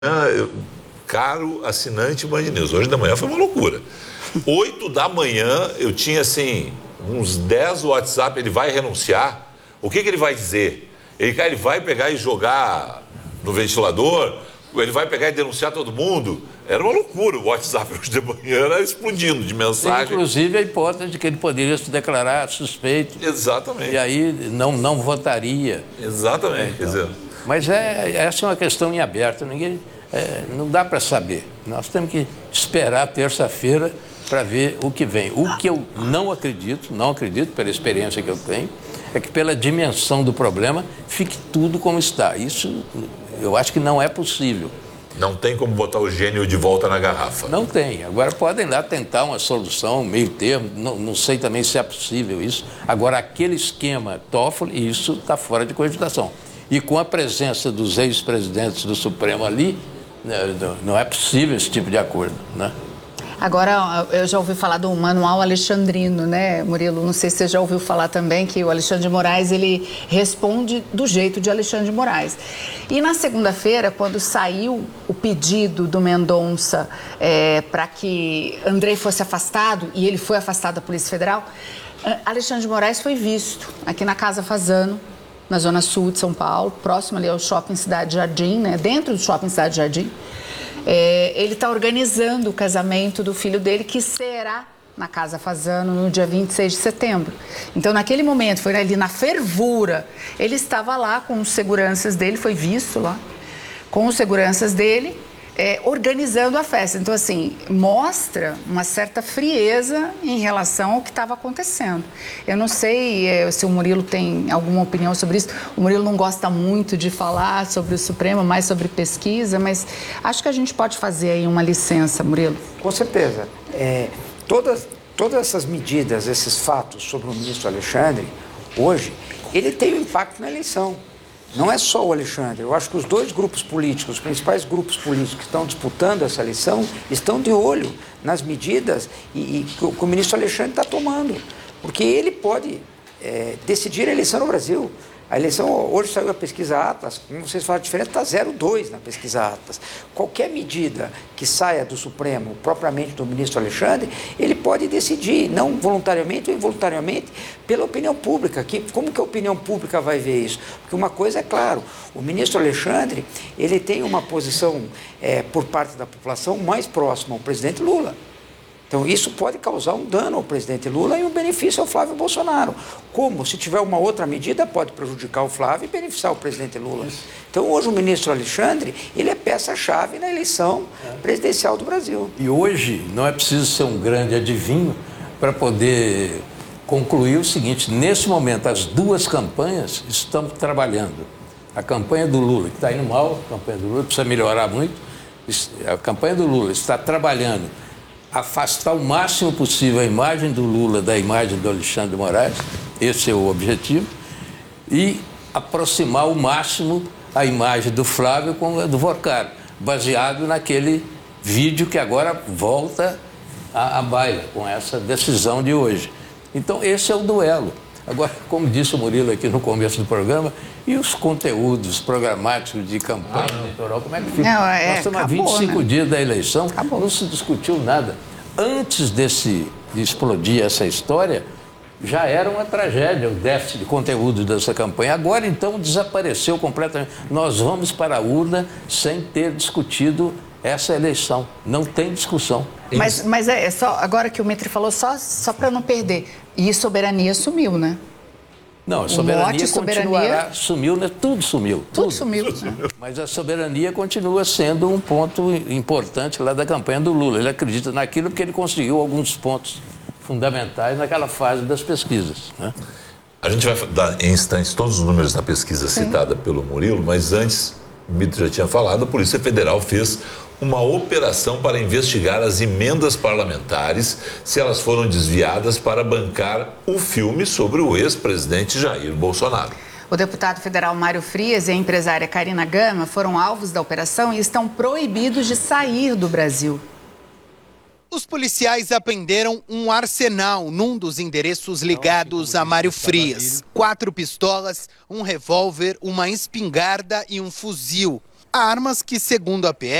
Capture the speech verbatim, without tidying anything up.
Eu, caro assinante Band News, hoje da manhã foi uma loucura. Oito da manhã eu tinha assim uns dez WhatsApp. Ele vai renunciar? O que, que ele vai dizer? Ele, ele vai pegar e jogar no ventilador? Ele vai pegar e denunciar todo mundo? Era uma loucura o WhatsApp hoje de manhã, era explodindo de mensagem. Inclusive a hipótese de que ele poderia se declarar suspeito. Exatamente. E aí não, não votaria. Exatamente, então, quer dizer... Mas é, essa é uma questão em aberto, ninguém, é, não dá para saber. Nós temos que esperar terça-feira para ver o que vem. O que eu não acredito, não acredito pela experiência que eu tenho, é que pela dimensão do problema fique tudo como está. Isso eu acho que não é possível. Não tem como botar o gênio de volta na garrafa. Não tem. Agora podem lá tentar uma solução, meio termo, não, não sei também se é possível isso. Agora aquele esquema Toffoli, isso está fora de cogitação. E com a presença dos ex-presidentes do Supremo ali, não é possível esse tipo de acordo, né? Agora, eu já ouvi falar do manual alexandrino, né, Murilo? Não sei se você já ouviu falar também que o Alexandre de Moraes, ele responde do jeito de Alexandre de Moraes. E na segunda-feira, quando saiu o pedido do Mendonça é, para que Andrei fosse afastado, e ele foi afastado da Polícia Federal, Alexandre de Moraes foi visto aqui na Casa Fasano, na zona sul de São Paulo, próximo ali ao Shopping Cidade Jardim, né? Dentro do Shopping Cidade Jardim. É, ele está organizando o casamento do filho dele, que será na Casa Fasano no dia vinte e seis de setembro. Então, naquele momento, foi ali na fervura, ele estava lá com os seguranças dele, foi visto lá, com os seguranças dele, É, organizando a festa. Então, assim, mostra uma certa frieza em relação ao que estava acontecendo. Eu não sei é, se o Murilo tem alguma opinião sobre isso. O Murilo não gosta muito de falar sobre o Supremo, mais sobre pesquisa, mas acho que a gente pode fazer aí uma licença, Murilo. Com certeza. É, todas, todas essas medidas, esses fatos sobre o ministro Alexandre, hoje, ele tem um impacto na eleição. Não é só o Alexandre, eu acho que os dois grupos políticos, os principais grupos políticos que estão disputando essa eleição, estão de olho nas medidas e, e que, o, que o ministro Alexandre está tomando, porque ele pode é, decidir a eleição no Brasil. A eleição, hoje saiu a pesquisa Atlas, como vocês falaram, diferente, está zero vírgula dois na pesquisa Atlas. Qualquer medida que saia do Supremo, propriamente do ministro Alexandre, ele pode decidir, não voluntariamente ou involuntariamente, pela opinião pública. Que, como que a opinião pública vai ver isso? Porque uma coisa é claro, o ministro Alexandre, ele tem uma posição, é, por parte da população, mais próxima ao presidente Lula. Então, isso pode causar um dano ao presidente Lula e um benefício ao Flávio Bolsonaro. Como, se tiver uma outra medida, pode prejudicar o Flávio e beneficiar o presidente Lula. Então, hoje, o ministro Alexandre, ele é peça-chave na eleição presidencial do Brasil. E hoje, não é preciso ser um grande adivinho para poder concluir o seguinte: nesse momento, as duas campanhas estão trabalhando. A campanha do Lula, que está indo mal, a campanha do Lula precisa melhorar muito, a campanha do Lula está trabalhando afastar o máximo possível a imagem do Lula da imagem do Alexandre de Moraes, esse é o objetivo, e aproximar o máximo a imagem do Flávio com a do Vorcaro, baseado naquele vídeo que agora volta à, à baila, com essa decisão de hoje. Então, esse é o duelo. Agora, como disse o Murilo aqui no começo do programa, e os conteúdos programáticos de campanha ah, eleitoral, como é que fica? Não, é, Nós estamos há vinte e cinco né? dias da eleição, acabou. Não se discutiu nada. Antes desse, de explodir essa história, já era uma tragédia o déficit de conteúdo dessa campanha. Agora, então, desapareceu completamente. Nós vamos para a urna sem ter discutido essa eleição. Não tem discussão. Mas, mas é só, agora que o Mitri falou, só, só para não perder. E soberania sumiu, né? Não, a soberania mote, continuará, soberania... sumiu, né? Tudo sumiu. Tudo, tudo sumiu. Mas a soberania continua sendo um ponto importante lá da campanha do Lula. Ele acredita naquilo porque ele conseguiu alguns pontos fundamentais naquela fase das pesquisas, né? A gente vai dar em instantes todos os números da pesquisa Sim. citada pelo Murilo, mas antes, o Mitri já tinha falado, a Polícia Federal fez uma operação para investigar as emendas parlamentares, se elas foram desviadas para bancar o filme sobre o ex-presidente Jair Bolsonaro. O deputado federal Mário Frias e a empresária Karina Gama foram alvos da operação e estão proibidos de sair do Brasil. Os policiais apreenderam um arsenal num dos endereços ligados a Mário Frias. Quatro pistolas, um revólver, uma espingarda e um fuzil. Armas que, segundo a P